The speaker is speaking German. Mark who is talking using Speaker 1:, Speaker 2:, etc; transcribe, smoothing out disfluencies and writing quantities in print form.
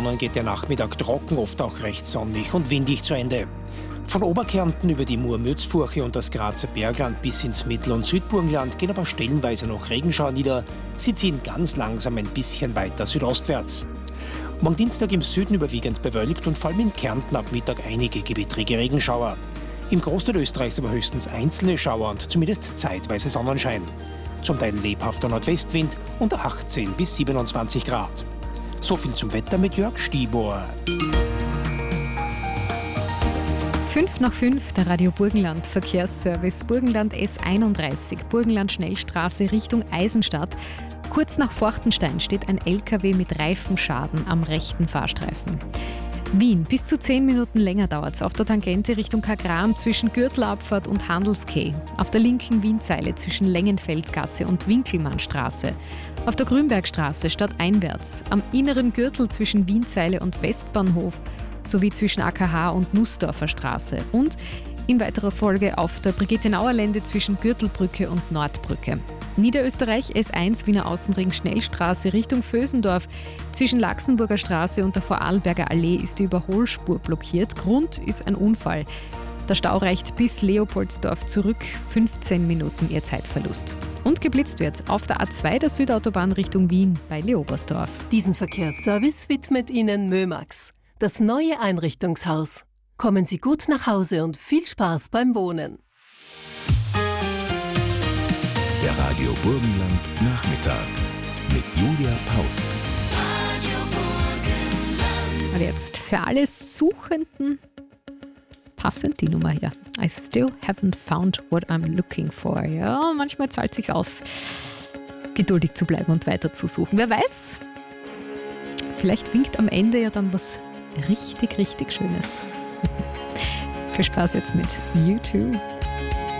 Speaker 1: Regionen geht der Nachmittag trocken, oft auch recht sonnig und windig zu Ende. Von Oberkärnten über die Mur-Mürzfurche und das Grazer Bergland bis ins Mittel- und Südburgenland gehen aber stellenweise noch Regenschauer nieder. Sie ziehen ganz langsam ein bisschen weiter südostwärts. Morgen Dienstag im Süden überwiegend bewölkt und vor allem in Kärnten ab Mittag einige gewittrige Regenschauer. Im Großteil Österreichs aber höchstens einzelne Schauer und zumindest zeitweise Sonnenschein. Zum Teil lebhafter Nordwestwind und 18 bis 27 Grad. So viel zum Wetter mit Jörg Stibor.
Speaker 2: 5:05, der Radio Burgenland Verkehrsservice Burgenland S31, Burgenland Schnellstraße Richtung Eisenstadt. Kurz nach Forchtenstein steht ein LKW mit Reifenschaden am rechten Fahrstreifen. Wien, bis zu 10 Minuten länger dauert es auf der Tangente Richtung Kagran zwischen Gürtelabfahrt und Handelskeh, auf der linken Wienzeile zwischen Längenfeldgasse und Winkelmannstraße, auf der Grünbergstraße stadteinwärts, am inneren Gürtel zwischen Wienzeile und Westbahnhof sowie zwischen AKH und Nussdorfer Straße und in weiterer Folge auf der Brigitte-Nauer-Lände zwischen Gürtelbrücke und Nordbrücke. Niederösterreich S1 Wiener Außenring Schnellstraße Richtung Vösendorf. Zwischen Laxenburger Straße und der Vorarlberger Allee ist die Überholspur blockiert. Grund ist ein Unfall. Der Stau reicht bis Leopoldsdorf zurück, 15 Minuten ihr Zeitverlust. Und geblitzt wird auf der A2 der Südautobahn Richtung Wien bei Leobersdorf.
Speaker 3: Diesen Verkehrsservice widmet Ihnen Mömax, das neue Einrichtungshaus. Kommen Sie gut nach Hause und viel Spaß beim Wohnen.
Speaker 4: Der Radio Burgenland Nachmittag mit Julia Paus.
Speaker 2: Und jetzt für alle Suchenden passend die Nummer hier. I still haven't found what I'm looking for. Ja, manchmal zahlt es sich aus, geduldig zu bleiben und weiter zu suchen. Wer weiß, vielleicht winkt am Ende ja dann was richtig, richtig Schönes. Viel Spaß jetzt mit U2.